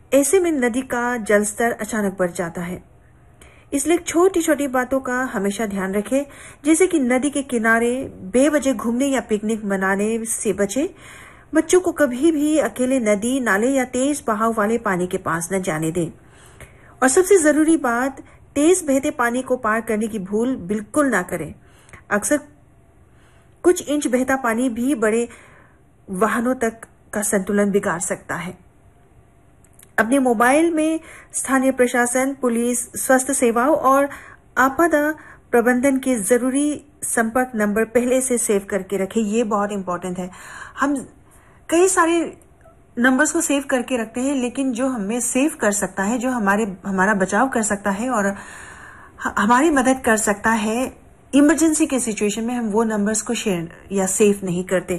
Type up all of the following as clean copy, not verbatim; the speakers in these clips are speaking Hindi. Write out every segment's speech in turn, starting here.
ऐसे में नदी का जलस्तर अचानक बढ़ जाता है। इसलिए छोटी छोटी बातों का हमेशा ध्यान रखें, जैसे कि नदी के किनारे बेवजह घूमने या पिकनिक मनाने से बचें। बच्चों को कभी भी अकेले नदी, नाले या तेज बहाव वाले पानी के पास न जाने दें। और सबसे जरूरी बात, तेज बहते पानी को पार करने की भूल बिल्कुल ना करें। अक्सर कुछ इंच बहता पानी भी बड़े वाहनों तक का संतुलन बिगाड़ सकता है। अपने मोबाइल में स्थानीय प्रशासन, पुलिस, स्वास्थ्य सेवाओं और आपदा प्रबंधन के जरूरी संपर्क नंबर पहले से सेव करके रखें। ये बहुत इंपॉर्टेंट है। हम कई सारे नंबर्स को सेव करके रखते हैं, लेकिन जो हमें सेव कर सकता है, जो हमारा बचाव कर सकता है और हमारी मदद कर सकता है इमरजेंसी के सिचुएशन में, हम वो नंबर्स को शेयर या सेव नहीं करते।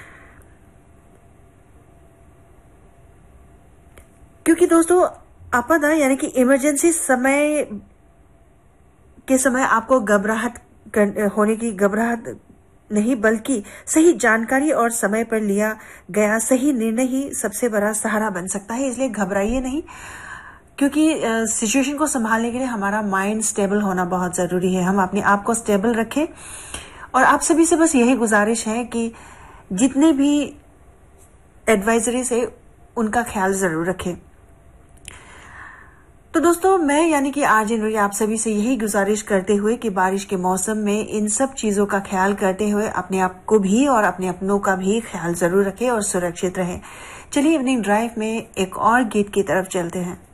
क्योंकि दोस्तों, आपदा यानी कि इमरजेंसी समय के समय आपको होने की घबराहट नहीं, बल्कि सही जानकारी और समय पर लिया गया सही निर्णय ही सबसे बड़ा सहारा बन सकता है। इसलिए घबराइए नहीं, क्योंकि सिचुएशन को संभालने के लिए हमारा माइंड स्टेबल होना बहुत जरूरी है। हम अपने आप को स्टेबल रखें। और आप सभी से बस यही गुजारिश है कि जितने भी एडवाइजरीज है उनका ख्याल जरूर रखें। तो दोस्तों, मैं यानी कि आरजे नूरी आप सभी से यही गुजारिश करते हुए कि बारिश के मौसम में इन सब चीजों का ख्याल करते हुए अपने आप को भी और अपने अपनों का भी ख्याल जरूर रखें और सुरक्षित रहें। चलिए इवनिंग ड्राइव में एक और गीत की तरफ चलते हैं।